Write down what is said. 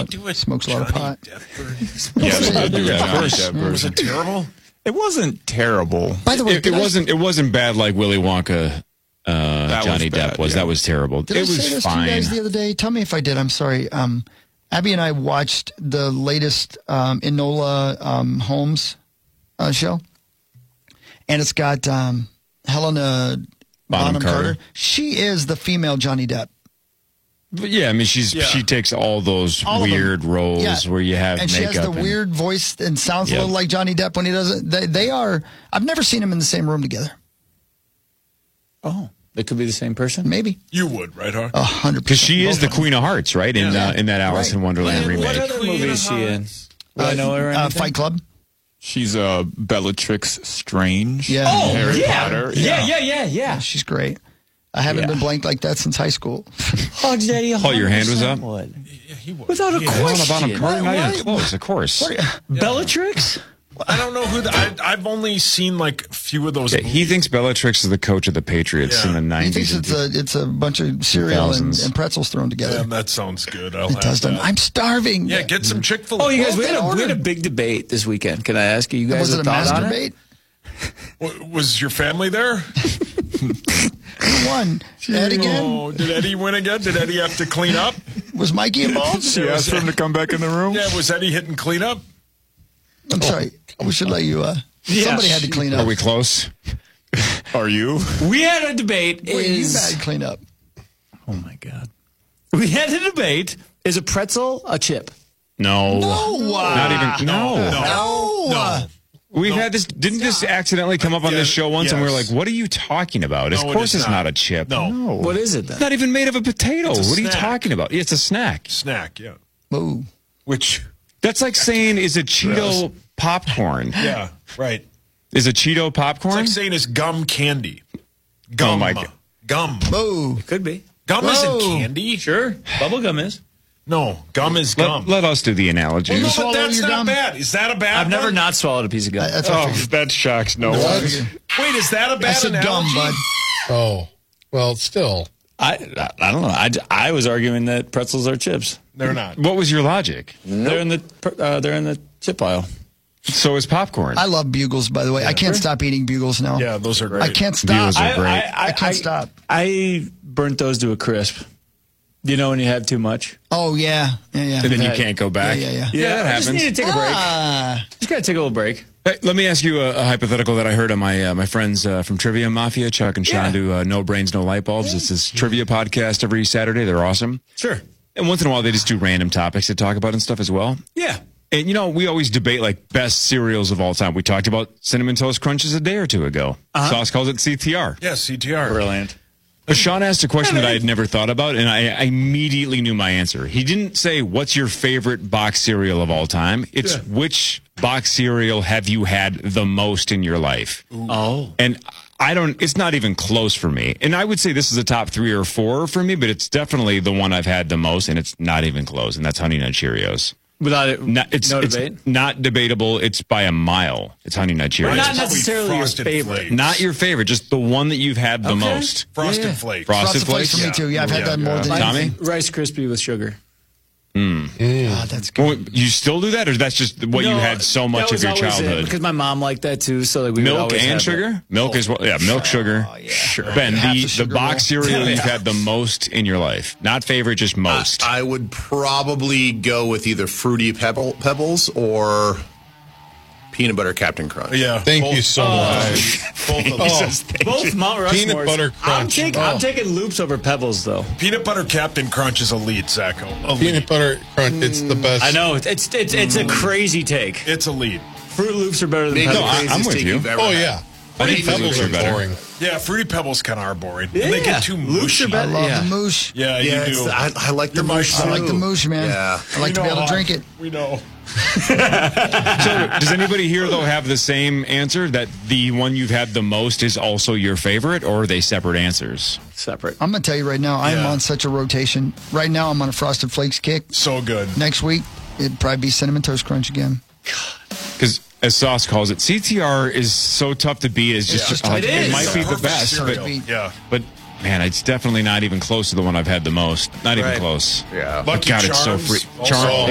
pot. Smokes a lot of pot. Was it terrible? It wasn't terrible. By the way, it wasn't bad like Willy Wonka. Johnny Depp was. Yeah. That was terrible. Did it I was say this fine. to you guys the other day? Tell me if I did. I'm sorry. Abby and I watched the latest Enola Holmes show, and it's got Helena Bonham Carter. She is the female Johnny Depp. But yeah, I mean, she takes all those weird roles where you have and makeup. And she has the weird voice and sounds a little like Johnny Depp when he does it. They are, I've never seen them in the same room together. Oh, they could be the same person? Maybe. You would, right, Hart? 100%. Because she is the Queen of Hearts, right? In that Alice in Wonderland remake. What other movie is she in? I know her in Fight Club. She's Bellatrix Strange. Yeah. Oh, Harry Potter. Yeah. She's great. I haven't been blanked like that since high school. Oh, Daddy, oh, your hand was up? Yeah, he would. Without a question. Not even close, of course. Bellatrix? I don't know who. I've only seen like a few of those. Yeah, he thinks Bellatrix is the coach of the Patriots in the 90s. He thinks it's a bunch of cereal and pretzels thrown together. Yeah, that sounds good. It does. I'm starving. Yeah, get some Chick-fil-A. Oh, you guys, we had a big debate this weekend. Can I ask you guys was it a thought on masturbate? Was your family there? Who won? Ed again? Oh, did Eddie win again? Did Eddie have to clean up? Was Mikey involved? She asked for him to come back in the room? Yeah, was Eddie hitting cleanup? I'm sorry. We should let you. Somebody had to clean up. Are we close? Are you? We had a debate. You had to clean up. Oh, my God. We had a debate. Is a pretzel a chip? No. No. Not even. No. We've had this. Didn't this accidentally come up on this show once? And we were like, what are you talking about? Of course it's not a chip. No. What is it then? It's not even made of a potato. What are you talking about? It's a snack. Snack, yeah. Ooh. That's like saying, is a Cheeto popcorn? Yeah, right. Is a Cheeto popcorn? It's like saying it's gum candy. Gum. Oh, my God. Gum. Ooh. It could be. Gum isn't candy. Sure. Bubblegum is. No, gum is gum. Let us do the analogy. Well, no, swallow but that's your not gum? bad. Is that a bad I've never one? not swallowed a piece of gum. That's what I figured. That shocks no one. Wait, is that a I bad said analogy? gum, bud. Oh, well, still. I don't know. I was arguing that pretzels are chips. They're not. What was your logic? They're in the chip pile. So is popcorn. I love Bugles, by the way. I can't stop eating Bugles now. Yeah, those are great. I can't stop. Bugles are great. I can't stop. I burnt those to a crisp. You know when you have too much? Oh, yeah. And then you can't go back. Yeah. that I happens. just need to take a break. Just got to take a little break. Hey, let me ask you a hypothetical that I heard on my friends from Trivia Mafia. Chuck and Sean do No Brains, No Light Bulbs. It's this trivia podcast every Saturday. They're awesome. Sure. And once in a while, they just do random topics to talk about and stuff as well. Yeah. And, we always debate, like, best cereals of all time. We talked about Cinnamon Toast Crunches a day or two ago. Sauce calls it CTR. Yeah, CTR. Brilliant. But Sean asked a question that I had never thought about, and I immediately knew my answer. He didn't say, what's your favorite box cereal of all time? It's which box cereal have you had the most in your life? Ooh. Oh. And it's not even close for me. And I would say this is a top 3 or 4 for me, but it's definitely the one I've had the most, and it's not even close, and that's Honey Nut Cheerios. Without it, it's debate? Not debatable. It's by a mile. It's Honey Nut Cheerios. Not necessarily your favorite. Flakes. Not your favorite, just the one that you've had the most. Frosted Flakes. Frosted Flakes for me, too. Yeah, I've had that more than Tommy? Rice Krispie with sugar. God, that's good. Well, you still do that, or that's just what you had so much of your childhood? Because my mom liked that too. So like we would Milk always and have sugar? that. Milk as well. Yeah, milk, sugar. Sure. Ben, Half the sugar box roll. cereal you've had the most in your life. Not favorite, just most. I would probably go with either Fruity Pebbles or Peanut Butter Captain Crunch. Yeah. Thank you so much. Both of them. Both Mount Rushmores. Peanut Butter Crunch. I'm taking Loops over Pebbles though. Peanut Butter Captain Crunch is elite, Zach. Elite. Peanut Butter Crunch, it's the best. I know it's a crazy take. It's elite. Fruit Loops are better than Maybe Pebbles. the craziest I'm with take you. you've ever Oh, had. yeah. Fruity Pebbles are are better. boring. Yeah, Fruity Pebbles kind of are boring. And they get too Loops mushy. are better. I love Yeah. the moosh. Yeah, Yeah, you do. I like the You're my moosh, son. I like the too. moosh, man. Yeah. I like to be able to drink it. We know. So, does anybody here, though, have the same answer, that the one you've had the most is also your favorite, or are they separate answers? Separate. I'm going to tell you right now, I'm Yeah. on such a rotation. Right now, I'm on a Frosted Flakes kick. So good. Next week, it'd probably be Cinnamon Toast Crunch again. Because, as Sauce calls it, CTR is so tough to beat. It's just It is. it might be the Perfect best, cereal. but Yeah. man, it's definitely not even close to the one I've had the most. Not even close. Yeah. But Lucky God, it's so Charms free. also. Charm,